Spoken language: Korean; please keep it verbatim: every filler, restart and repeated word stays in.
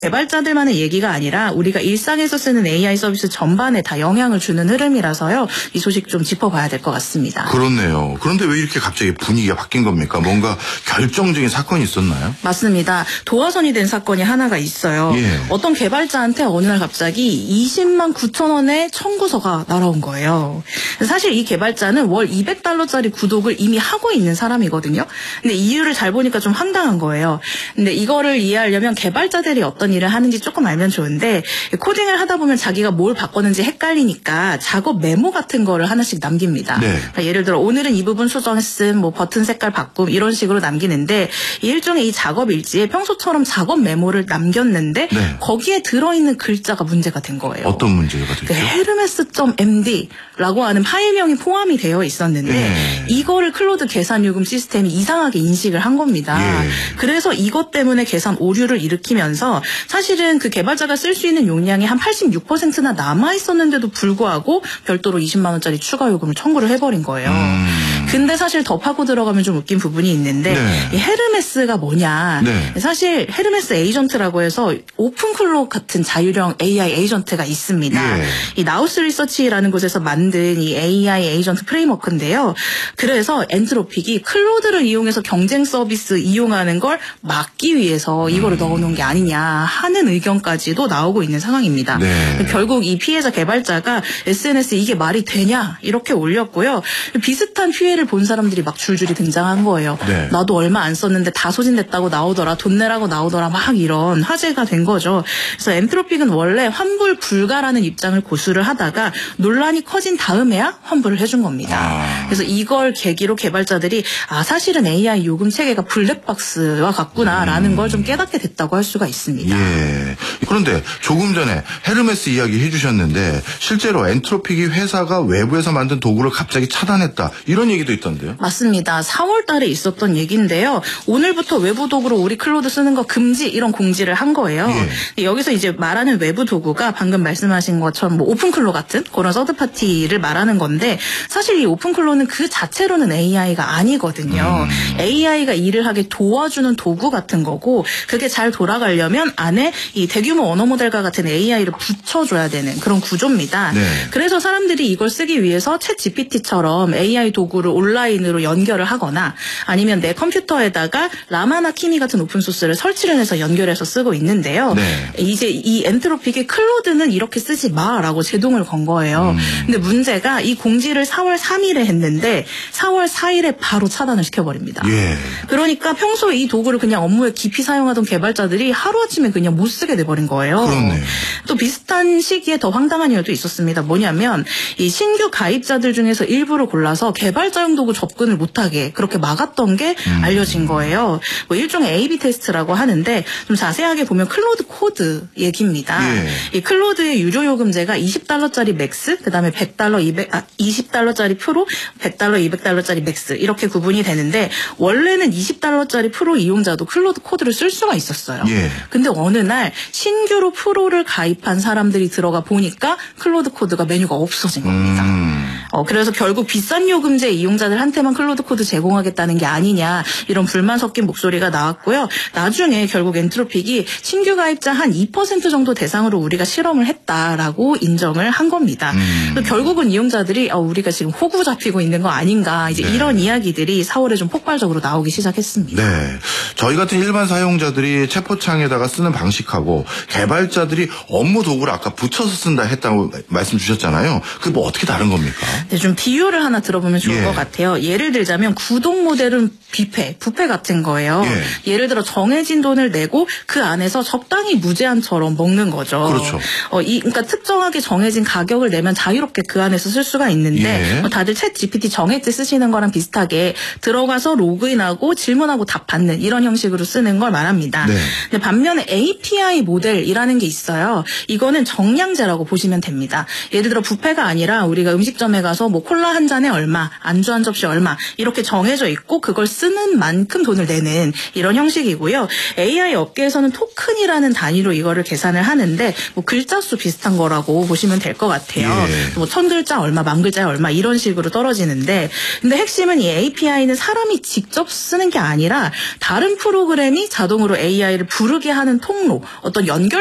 개발자들만의 얘기가 아니라 우리가 일상에서 쓰는 에이아이 서비스 전반에 다 영향을 주는 흐름이라서요. 이 소식 좀 짚어봐야 될 것 같습니다. 그렇네요. 그런데 왜 이렇게 갑자기 분위기가 바뀐 겁니까? 뭔가 결정적인 사건이 있었나요? 맞습니다. 도화선이 된 사건이 하나가 있어요. 예. 어떤 개발자한테 어느 날 갑자기 이십만 구천 원의 청구서가 날아온 거예요. 사실 이 개발자는 월 이백 달러짜리 구독을 이미 하고 있는 사람이거든요. 근데 이유를 잘 보니까 좀 황당한 거예요. 근데 이거를 이해하려면 개발자들이 어떤 일을 하는지 조금 알면 좋은데, 코딩을 하다 보면 자기가 뭘 바꿨는지 헷갈리니까 작업 메모 같은 거를 하나씩 남깁니다. 네. 그러니까 예를 들어 오늘은 이 부분 수정했음, 뭐 버튼 색깔 바꿈 이런 식으로 남기는데, 일종의 이 작업 일지에 평소처럼 작업 메모를 남겼는데 네. 거기에 들어있는 글자가 문제가 된 거예요. 어떤 문제가 됐죠? 그 헤르메스.엠디라고 하는 파일명이 포함이 되어 있었는데 네. 이거를 클로드 계산 요금 시스템이 이상하게 인식을 한 겁니다. 예. 그래서 이것 때문에 계산 오류를 일으키면서 사실은 그 개발자가 쓸 수 있는 용량이 한 팔십육 퍼센트나 남아 있었는데도 불구하고 별도로 이십만 원짜리 추가 요금을 청구를 해버린 거예요. 음. 근데 사실 더 파고 들어가면 좀 웃긴 부분이 있는데 네. 이 헤르메스가 뭐냐. 네. 사실 헤르메스 에이전트라고 해서 오픈클로 같은 자율형 에이아이 에이전트가 있습니다. 예. 이 나우스 리서치라는 곳에서 만든 이 에이아이 에이전트 프레임워크인데요. 그래서 엔트로픽이 클로드를 이용해서 경쟁 서비스 이용하는 걸 막기 위해서 이거를 음. 넣어놓은 게 아니냐 하는 의견까지도 나오고 있는 상황입니다. 네. 결국 이 피해자 개발자가 에스엔에스에 이게 말이 되냐 이렇게 올렸고요. 비슷한 피해를 본 사람들이 막 줄줄이 등장한 거예요. 네. 나도 얼마 안 썼는데 다 소진됐다고 나오더라. 돈 내라고 나오더라. 막 이런 화제가 된 거죠. 그래서 엔트로픽은 원래 환불 불가라는 입장을 고수를 하다가 논란이 커진 다음에야 환불을 해준 겁니다. 아. 그래서 이걸 계기로 개발자들이 아 사실은 에이아이 요금 체계가 블랙박스와 같구나라는 음. 걸 좀 깨닫게 됐다고 할 수가 있습니다. 예. 그런데 조금 전에 헤르메스 이야기 해주셨는데 실제로 엔트로픽이 회사가 외부에서 만든 도구를 갑자기 차단했다 이런 얘기도 있던데요. 맞습니다. 사월 달에 있었던 얘기인데요. 오늘부터 외부 도구로 우리 클로드 쓰는 거 금지 이런 공지를 한 거예요. 예. 여기서 이제 말하는 외부 도구가 방금 말씀하신 것처럼 뭐 오픈클로 같은 그런 서드파티를 말하는 건데 사실 이 오픈클로는 그 자체로는 에이아이가 아니거든요. 음. 에이아이가 일을 하게 도와주는 도구 같은 거고 그게 잘 돌아가려면 안에 이 대규모 언어 모델과 같은 에이아이를 붙여줘야 되는 그런 구조입니다. 네. 그래서 사람들이 이걸 쓰기 위해서 챗 지피티처럼 에이아이 도구를 온라인으로 연결을 하거나 아니면 내 컴퓨터에다가 라마나 키미 같은 오픈소스를 설치를 해서 연결해서 쓰고 있는데요. 네. 이제 이 엔트로픽이 클로드는 이렇게 쓰지 마라고 제동을 건 거예요. 음. 근데 문제가 이 공지를 사월 삼일에 했는데 사월 사일에 바로 차단을 시켜버립니다. 예. 그러니까 평소에 이 도구를 그냥 업무에 깊이 사용하던 개발자들이 하루아침에 그냥 못 쓰게 돼버린 거예요. 그렇네요. 또 비슷한 시기에 더 황당한 일도 있었습니다. 뭐냐면 이 신규 가입자들 중에서 일부를 골라서 개발자용 도구 접근을 못하게 그렇게 막았던 게 음. 알려진 거예요. 뭐 일종의 에이비 테스트라고 하는데 좀 자세하게 보면 클로드 코드 얘기입니다. 예. 이 클로드의 유료 요금제가 이십 달러짜리 맥스, 그다음에 백 달러, 이백, 아, 이십 달러짜리 프로, 백 달러, 이백 달러짜리 맥스 이렇게 구분이 되는데 원래는 이십 달러짜리 프로 이용자도 클로드 코드를 쓸 수가 있었어요. 예. 근데 어느 날 신규로 프로를 가입한 사람들이 들어가 보니까 클로드 코드가 메뉴가 없어진 겁니다. 음. 어, 그래서 결국 비싼 요금제 이용자들한테만 클로드 코드 제공하겠다는 게 아니냐 이런 불만 섞인 목소리가 나왔고요. 나중에 결국 엔트로픽이 신규 가입자 한 이 퍼센트 정도 대상으로 우리가 실험을 했다라고 인정을 한 겁니다. 음. 결국은 이용자들이 어, 우리가 지금 호구 잡히고 있는 거 아닌가 이제 네. 이런 이야기들이 사월에 좀 폭발적으로 나오기 시작했습니다. 네, 저희 같은 일반 사용자들이 체포창에다가 쓰는 방식하고 개발자들이 업무 도구를 아까 붙여서 쓴다 했다고 말씀 주셨잖아요. 그게 뭐 어떻게 다른 겁니까? 네, 좀 비유를 하나 들어보면 좋을 예. 것 같아요. 예를 들자면 구독 모델은 뷔페, 뷔페 같은 거예요. 예. 예를 들어 정해진 돈을 내고 그 안에서 적당히 무제한처럼 먹는 거죠. 그렇죠. 어, 이, 그러니까 특정하게 정해진 가격을 내면 자유롭게 그 안에서 쓸 수가 있는데 예. 뭐 다들 챗 지피티 정액제 쓰시는 거랑 비슷하게 들어가서 로그인하고 질문하고 답 받는 이런 형식으로 쓰는 걸 말합니다. 네. 근데 반면에 에이피아이 모델이라는 게 있어요. 이거는 정량제라고 보시면 됩니다. 예를 들어 뷔페가 아니라 우리가 음식점에 가서 들어가서 뭐 콜라 한 잔에 얼마, 안주 한 접시 얼마 이렇게 정해져 있고 그걸 쓰는 만큼 돈을 내는 이런 형식이고요. 에이아이 업계에서는 토큰이라는 단위로 이거를 계산을 하는데 뭐 글자 수 비슷한 거라고 보시면 될 것 같아요. 예. 뭐 천 글자 얼마, 만 글자에 얼마 이런 식으로 떨어지는데 근데 핵심은 이 에이피아이는 사람이 직접 쓰는 게 아니라 다른 프로그램이 자동으로 에이아이를 부르게 하는 통로, 어떤 연결